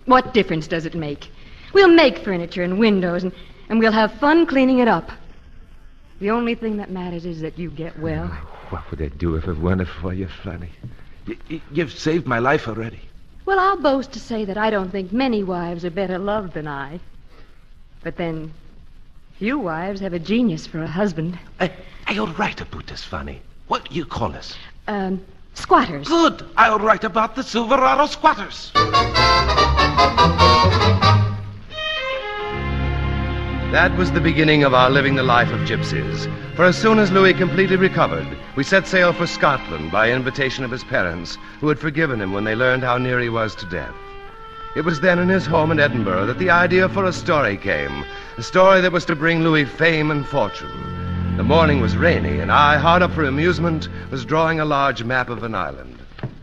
What difference does it make? We'll make furniture and windows, and we'll have fun cleaning it up. The only thing that matters is that you get well. What would I do if it weren't for you, Fanny? You've saved my life already. Well, I'll boast to say that I don't think many wives are better loved than I. But then, few wives have a genius for a husband. I'll write about this, Fanny. What do you call us? Squatters. Good. I'll write about the Silverado squatters. That was the beginning of our living the life of gypsies. For as soon as Louis completely recovered, we set sail for Scotland by invitation of his parents, who had forgiven him when they learned how near he was to death. It was then in his home in Edinburgh that the idea for a story came, a story that was to bring Louis fame and fortune. The morning was rainy, and I, hard up for amusement, was drawing a large map of an island.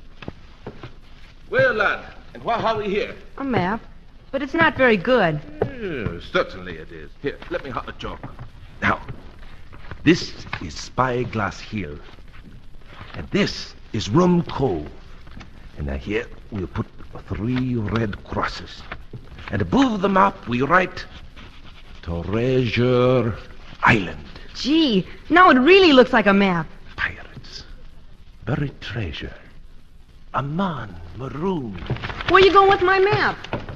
Well, lad, and why are we here? A map, but it's not very good. Certainly it is. Here, let me hot a chalk. Now, this is Spyglass Hill. And this is Rum Cove. And now here we'll put 3 red crosses. And above the map we write Treasure Island. Gee, now it really looks like a map. Pirates. Buried treasure. A man marooned. Where you going with my map?